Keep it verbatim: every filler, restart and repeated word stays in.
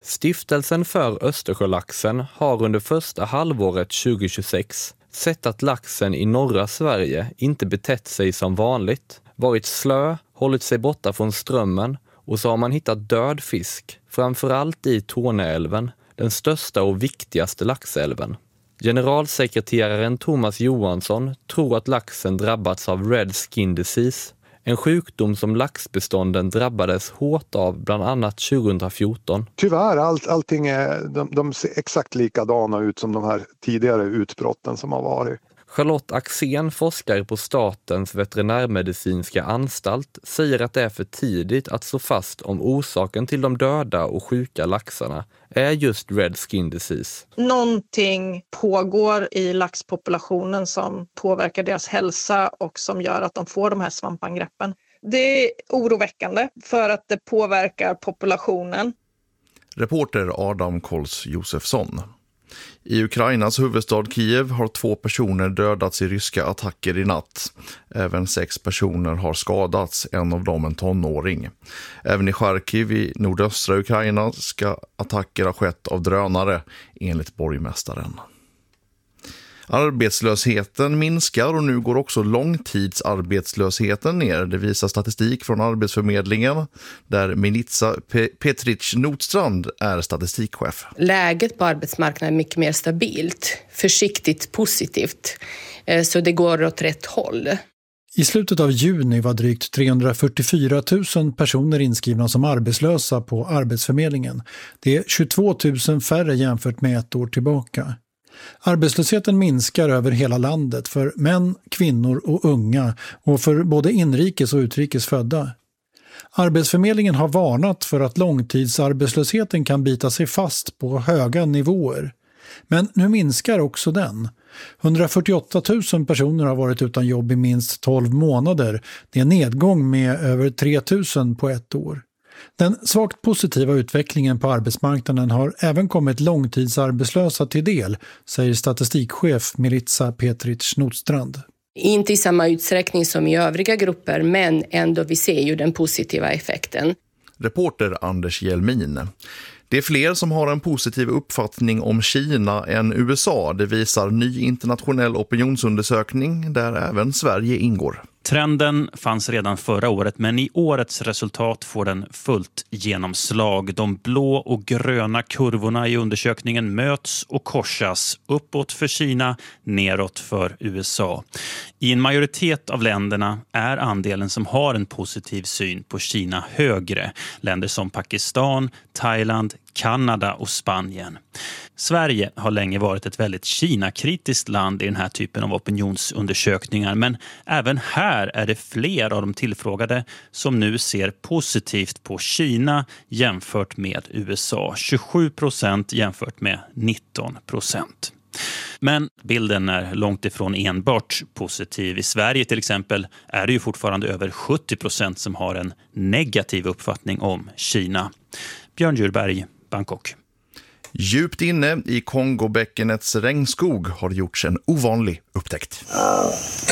Stiftelsen för Östersjölaxen har under första halvåret tjugohundratjugosex sett att laxen i norra Sverige inte betett sig som vanligt, varit slö, hållit sig borta från strömmen och så har man hittat död fisk, framförallt i Torneälven, den största och viktigaste laxälven. Generalsekreteraren Thomas Johansson tror att laxen drabbats av Red Skin Disease, en sjukdom som laxbestånden drabbades hårt av bland annat tjugohundrafjorton. Tyvärr, allt, allting är, de, de ser exakt likadana ut som de här tidigare utbrotten som har varit. Charlotte Axén, forskare på Statens veterinärmedicinska anstalt, säger att det är för tidigt att slå fast om orsaken till de döda och sjuka laxarna är just Red Skin Disease. Någonting pågår i laxpopulationen som påverkar deras hälsa och som gör att de får de här svampangreppen. Det är oroväckande för att det påverkar populationen. Reporter Adam Kols Josefsson. I Ukrainas huvudstad Kiev har två personer dödats i ryska attacker i natt. Även sex personer har skadats, en av dem en tonåring. Även i Charkiv i nordöstra Ukraina ska attacker ha skett av drönare, enligt borgmästaren. Arbetslösheten minskar och nu går också långtidsarbetslösheten ner. Det visar statistik från Arbetsförmedlingen där Milica Petric Nordstrand är statistikchef. Läget på arbetsmarknaden är mycket mer stabilt, försiktigt positivt, så det går åt rätt håll. I slutet av juni var drygt trehundrafyrtiofyra tusen personer inskrivna som arbetslösa på Arbetsförmedlingen. Det är tjugotvå tusen färre jämfört med ett år tillbaka. Arbetslösheten minskar över hela landet för män, kvinnor och unga och för både inrikes och utrikes födda. Arbetsförmedlingen har varnat för att långtidsarbetslösheten kan bita sig fast på höga nivåer. Men nu minskar också den. hundrafyrtioåtta tusen personer har varit utan jobb i minst tolv månader. Det är en nedgång med över tre tusen på ett år. Den svagt positiva utvecklingen på arbetsmarknaden har även kommit långtidsarbetslösa till del, säger statistikchef Milica Petric Nordstrand. Inte i samma utsträckning som i övriga grupper, men ändå vi ser ju den positiva effekten. Reporter Anders Hjelmin. Det är fler som har en positiv uppfattning om Kina än U S A. Det visar ny internationell opinionsundersökning där även Sverige ingår. Trenden fanns redan förra året, men i årets resultat får den fullt genomslag. De blå och gröna kurvorna i undersökningen möts och korsas, uppåt för Kina, neråt för U S A. I en majoritet av länderna är andelen som har en positiv syn på Kina högre. Länder som Pakistan, Thailand, Kanada och Spanien. Sverige har länge varit ett väldigt Kina-kritiskt land i den här typen av opinionsundersökningar, men även här är det fler av de tillfrågade som nu ser positivt på Kina jämfört med U S A. tjugosju procent jämfört med nitton procent. Men bilden är långt ifrån enbart positiv. I Sverige till exempel är det ju fortfarande över sjuttio procent som har en negativ uppfattning om Kina. Björn Djurberg, Bangkok. Djupt inne i Kongobäckenets regnskog har gjorts en ovanlig upptäckt.